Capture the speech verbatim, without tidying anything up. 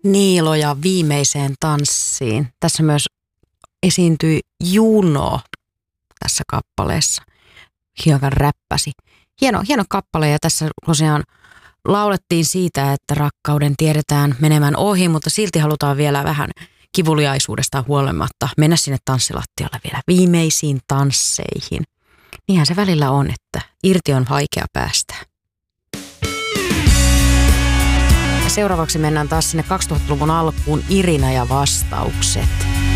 Niiloja viimeiseen tanssiin. Tässä myös esiintyi Juno tässä kappaleessa. Hiukan räppäsi. Hieno, hieno kappale ja tässä tosiaan laulettiin siitä, että rakkauden tiedetään menemään ohi, mutta silti halutaan vielä vähän kivuliaisuudesta huolimatta mennä sinne tanssilattialle vielä viimeisiin tansseihin. Niinhän se välillä on, että irti on vaikea päästä. Ja seuraavaksi mennään taas sinne kaksituhattaluvun alkuun, Irina ja vastaukset.